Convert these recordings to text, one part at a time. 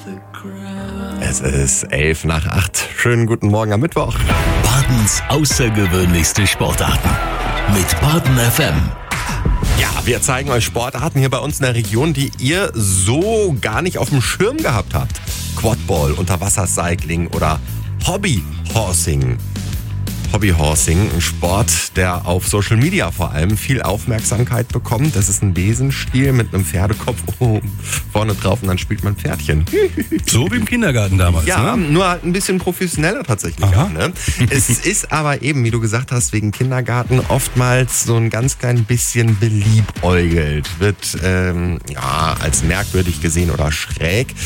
Es ist 7:11. Schönen guten Morgen am Mittwoch. Badens außergewöhnlichste Sportarten mit Baden FM. Ja, wir zeigen euch Sportarten hier bei uns in der Region, die ihr so gar nicht auf dem Schirm gehabt habt. Quadball, Unterwassercycling oder Hobbyhorsing. Hobbyhorsing, ein Sport, der auf Social Media vor allem viel Aufmerksamkeit bekommt. Das ist ein Besenstiel mit einem Pferdekopf vorne drauf und dann spielt man Pferdchen. So wie im Kindergarten damals, Ja, ne? nur halt ein bisschen professioneller tatsächlich. Aha. Ne? Es ist aber eben, wie du gesagt hast, wegen Kindergarten oftmals so ein ganz klein bisschen beliebäugelt. Wird als merkwürdig gesehen oder schräg.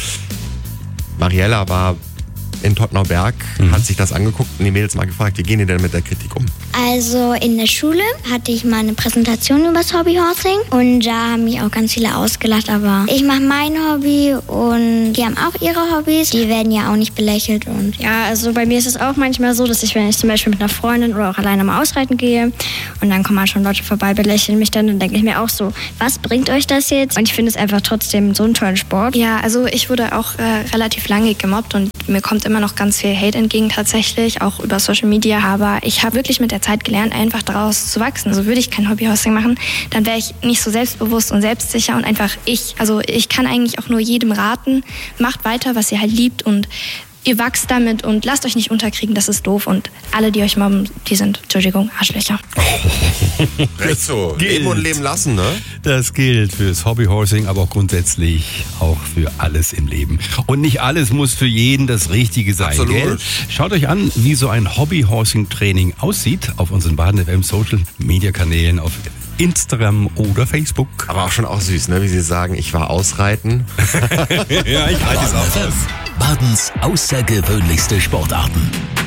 Mariella war in Tottenauberg, hat sich das angeguckt und die Mädels mal gefragt, wie gehen die denn mit der Kritik um? Also in der Schule hatte ich mal eine Präsentation über das Hobbyhorsing und da haben mich auch ganz viele ausgelacht, aber ich mache mein Hobby und die haben auch ihre Hobbys, die werden ja auch nicht belächelt. Und Ja, also bei mir ist es auch manchmal so, dass ich, wenn ich zum Beispiel mit einer Freundin oder auch alleine mal ausreiten gehe und dann kommen mal schon Leute vorbei, belächeln mich dann denke ich mir auch so, was bringt euch das jetzt? Und ich finde es einfach trotzdem so einen tollen Sport. Ja, also ich wurde auch relativ lange gemobbt und mir kommt immer noch ganz viel Hate entgegen tatsächlich, auch über Social Media. Aber ich habe wirklich mit der Zeit gelernt, einfach daraus zu wachsen. Also würde ich kein Hobbyhorsing machen, dann wäre ich nicht so selbstbewusst und selbstsicher und einfach ich. Also ich kann eigentlich auch nur jedem raten, macht weiter, was ihr halt liebt und ihr wachst damit und lasst euch nicht unterkriegen, das ist doof. Und alle, die euch mobben, die sind, Entschuldigung, Arschlöcher. Recht so. Leben und leben lassen, ne? Das gilt fürs Hobbyhorsing, aber auch grundsätzlich auch für alles im Leben. Und nicht alles muss für jeden das Richtige sein, Absolut. gell? Schaut euch an, wie so ein Hobbyhorsing-Training aussieht auf unseren Baden FM Social Media Kanälen auf Instagram oder Facebook. Aber auch schon auch süß, ne? Wie sie sagen, ich war ausreiten. Ja, ich halte es Baden auch FM. aus. Badens außergewöhnlichste Sportarten.